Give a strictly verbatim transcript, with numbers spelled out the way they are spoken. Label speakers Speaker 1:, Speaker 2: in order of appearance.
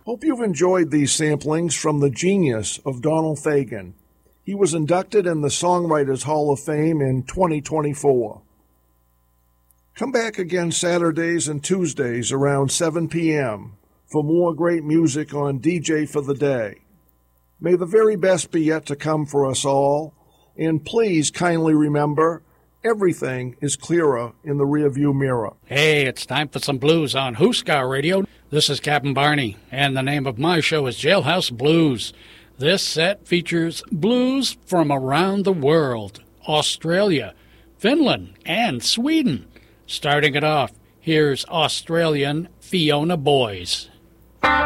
Speaker 1: Hope you've enjoyed these samplings from the genius of Donald Fagen. He was inducted in the Songwriters Hall of Fame in twenty twenty-four. Come back again Saturdays and Tuesdays around seven p.m. for more great music on D J for the Day. May the very best be yet to come for us all, and please kindly remember, everything is clearer in the rearview mirror.
Speaker 2: Hey, it's time for some blues on Huskar Radio. This is Captain Barney, and the name of my show is Jailhouse Blues. This set features blues from around the world, Australia, Finland, and Sweden. Starting it off, here's Australian Fiona Boys.